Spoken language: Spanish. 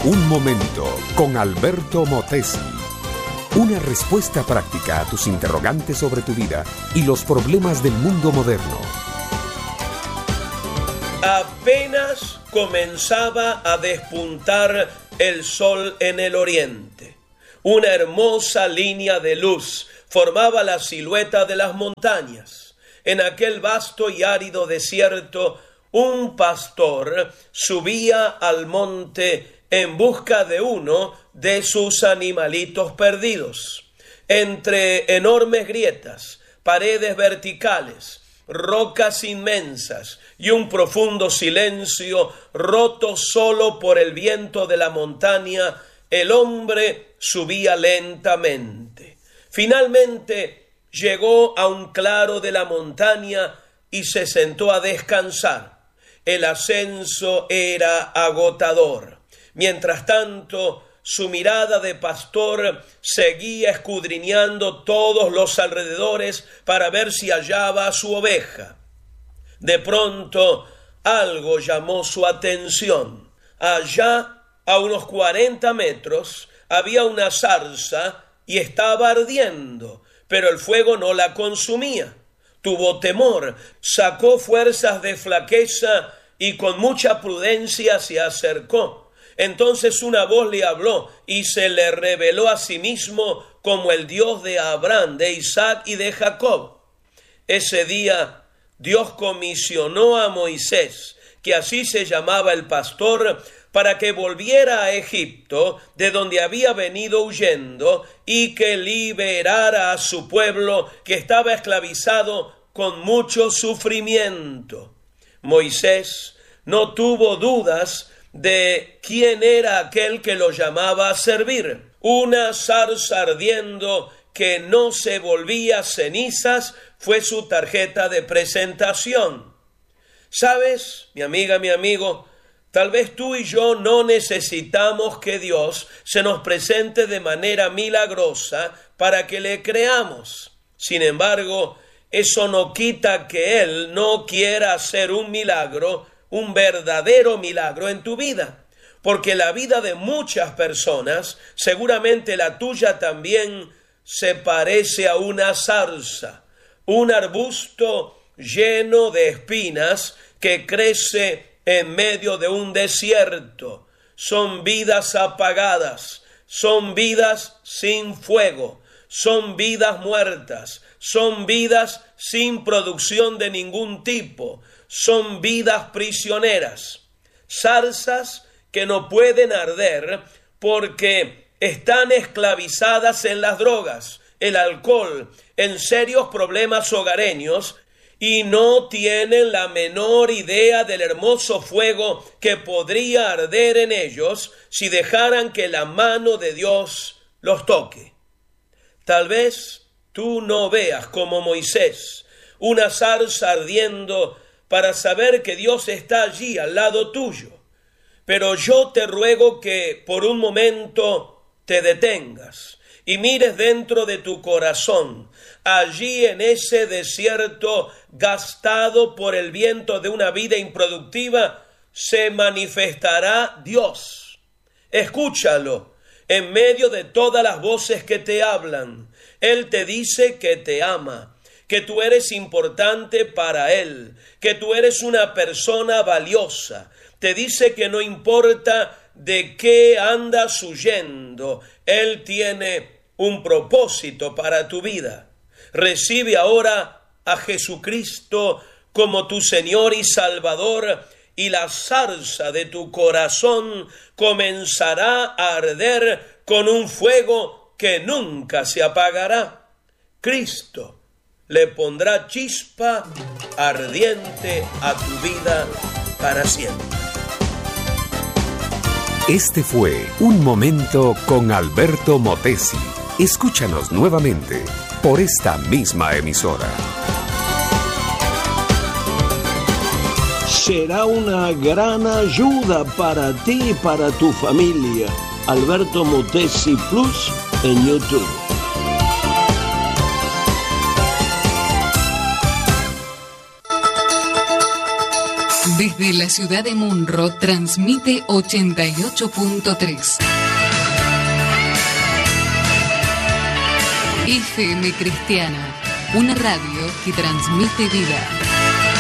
Un momento con Alberto Motesi. Una respuesta práctica a tus interrogantes sobre tu vida y los problemas del mundo moderno. Apenas comenzaba a despuntar el sol en el oriente. Una hermosa línea de luz formaba la silueta de las montañas. En aquel vasto y árido desierto, un pastor subía al monte en busca de uno de sus animalitos perdidos. Entre enormes grietas, paredes verticales, rocas inmensas y un profundo silencio roto solo por el viento de la montaña, el hombre subía lentamente. Finalmente llegó a un claro de la montaña y se sentó a descansar. El ascenso era agotador. Mientras tanto, su mirada de pastor seguía escudriñando todos los alrededores para ver si hallaba a su oveja. De pronto, algo llamó su atención. Allá, a unos 40 metros, había una zarza y estaba ardiendo, pero el fuego no la consumía. Tuvo temor, sacó fuerzas de flaqueza y con mucha prudencia se acercó. Entonces una voz le habló y se le reveló a sí mismo como el Dios de Abraham, de Isaac y de Jacob. Ese día Dios comisionó a Moisés, que así se llamaba el pastor, para que volviera a Egipto, de donde había venido huyendo, y que liberara a su pueblo que estaba esclavizado con mucho sufrimiento. Moisés no tuvo dudas de quién era aquel que lo llamaba a servir. Una zarza ardiendo que no se volvía cenizas fue su tarjeta de presentación. ¿Sabes, mi amiga, mi amigo? Tal vez tú y yo no necesitamos que Dios se nos presente de manera milagrosa para que le creamos. Sin embargo, eso no quita que Él no quiera hacer un milagro, un verdadero milagro en tu vida. Porque la vida de muchas personas, seguramente la tuya también, se parece a una zarza, un arbusto lleno de espinas que crece en medio de un desierto. Son vidas apagadas, son vidas sin fuego, son vidas muertas, son vidas sin producción de ningún tipo, son vidas prisioneras, zarzas que no pueden arder porque están esclavizadas en las drogas, el alcohol, en serios problemas hogareños, y no tienen la menor idea del hermoso fuego que podría arder en ellos si dejaran que la mano de Dios los toque. Tal vez tú no veas como Moisés una zarza ardiendo para saber que Dios está allí al lado tuyo, pero yo te ruego que por un momento te detengas y mires dentro de tu corazón. Allí en ese desierto gastado por el viento de una vida improductiva se manifestará Dios. Escúchalo en medio de todas las voces que te hablan. Él te dice que te ama, que tú eres importante para Él, que tú eres una persona valiosa. Te dice que no importa de qué andas huyendo, Él tiene un propósito para tu vida. Recibe ahora a Jesucristo como tu Señor y Salvador, y la zarza de tu corazón comenzará a arder con un fuego que nunca se apagará. Cristo le pondrá chispa ardiente a tu vida para siempre. Este fue Un Momento con Alberto Motesi. Escúchanos nuevamente por esta misma emisora. Será una gran ayuda para ti y para tu familia. Alberto Motesi Plus en YouTube. Desde la ciudad de Munro transmite 88.3. FM Cristiana, una radio que transmite vida.